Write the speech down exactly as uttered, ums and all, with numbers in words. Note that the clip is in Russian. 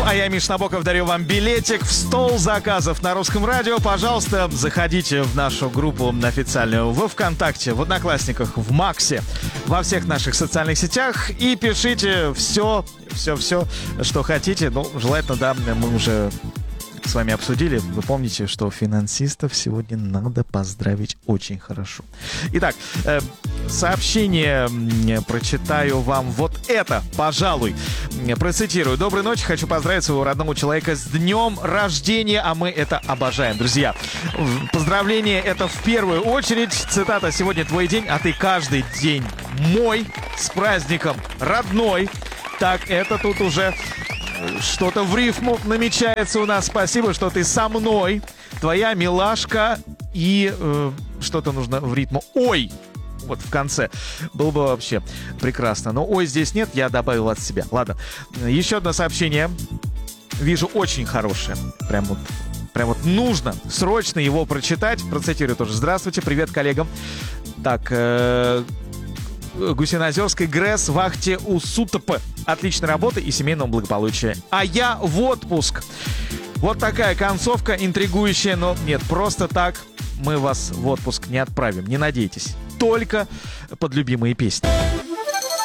а я, Миш Набоков, дарю вам билетик в стол заказов на Русском радио. Пожалуйста, заходите в нашу группу официальную во ВКонтакте, в Одноклассниках, в Максе, во всех наших социальных сетях и пишите все, все-все, что хотите. Ну, желательно, да, мы уже с вами обсудили. Вы помните, что финансистов сегодня надо поздравить очень хорошо. Итак, э, сообщение прочитаю вам вот это, пожалуй. Процитирую. Доброй ночи. Хочу поздравить своего родного человека с днем рождения, а мы это обожаем. Друзья, поздравление это в первую очередь. Цитата: «Сегодня твой день, а ты каждый день мой. С праздником, родной». Так, это тут уже что-то в рифму намечается у нас. Спасибо, что ты со мной. Твоя милашка. И э, что-то нужно в ритму. Ой! Вот в конце. Было бы вообще прекрасно. Но ой здесь нет, я добавил от себя. Ладно. Еще одно сообщение. Вижу очень хорошее. Прям вот, прям вот нужно срочно его прочитать. Процитирую тоже. Здравствуйте, привет коллегам. Так, э, Гусиноозерской ГРЭС, вахте у СУТП. Отличной работы и семейного благополучия. А я в отпуск. Вот такая концовка интригующая, но нет, просто так мы вас в отпуск не отправим. Не надейтесь. Только под любимые песни.